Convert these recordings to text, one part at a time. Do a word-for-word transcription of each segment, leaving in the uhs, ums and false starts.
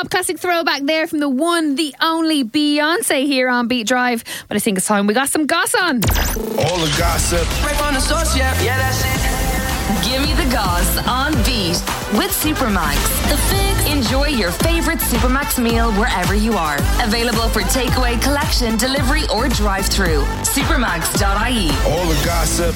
Pop classic throwback there from the one, the only Beyonce here on Beat Drive. But I think it's time we got some goss on. All the gossip. Right from the source, yeah, yeah, that's it. Give me the goss on Beat with Supermax. The Fix. Enjoy your favorite Supermax meal wherever you are. Available for takeaway, collection, delivery, or drive-through. Supermax dot I E. All the gossip.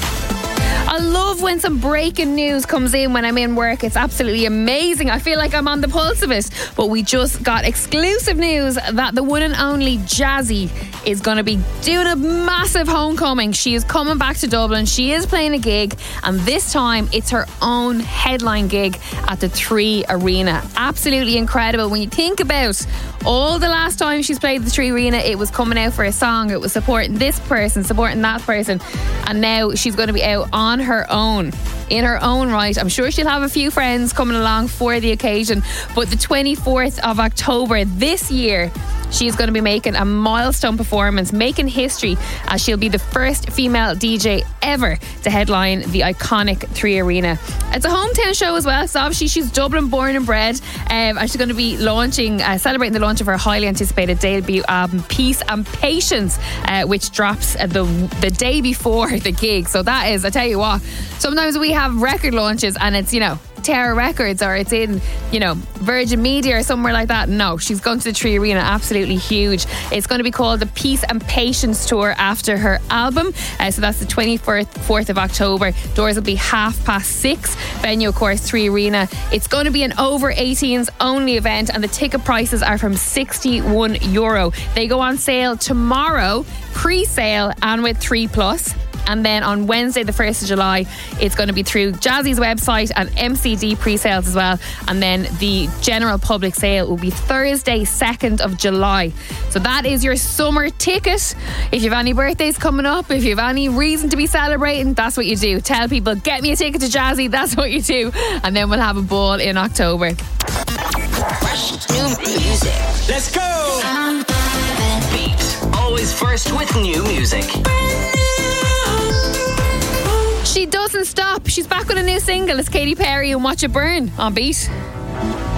I love when some breaking news comes in when I'm in work. It's absolutely amazing. I feel like I'm on the pulse of it. But we just got exclusive news that the one and only Jazzy is going to be doing a massive homecoming. She is coming back to Dublin. She is playing a gig, and this time it's her own headline gig at the Three Arena. Absolutely incredible. When you think about all the last time she's played the Three Arena, it was coming out for a song, it was supporting this person, supporting that person, and now she's going to be out on her own, in her own right. I'm sure she'll have a few friends coming along for the occasion, but the twenty-fourth of October this year, she's going to be making a milestone performance, making history, as she'll be the first female D J ever to headline the iconic Three Arena. It's a hometown show as well, so obviously she's Dublin born and bred, um, and she's going to be launching, uh, celebrating the launch of her highly anticipated debut album, Peace and Patience, uh, which drops uh, the the day before the gig. So that is, I tell you what, sometimes we have record launches and it's, you know, Terror Records, or it's in, you know, Virgin Media or somewhere like that. No, she's gone to the Three Arena. Absolutely huge. It's going to be called the Peace and Patience Tour after her album. Uh, so that's the twenty-fourth of October. Doors will be half past six. Venue, of course, Three Arena. It's going to be an over eighteens only event, and the ticket prices are from sixty-one euro. They go on sale tomorrow, pre-sale, and with three plus. And then on Wednesday, the first of July, it's going to be through Jazzy's website and M C D pre-sales as well. And then the general public sale will be Thursday, second of July. So that is your summer ticket. If you have any birthdays coming up, if you have any reason to be celebrating, that's what you do. Tell people, get me a ticket to Jazzy. That's what you do. And then we'll have a ball in October. Fresh new music. Let's go. Beat. Always first with new music. She doesn't stop. She's back with a new single. It's Katy Perry and Watch It Burn on Beat.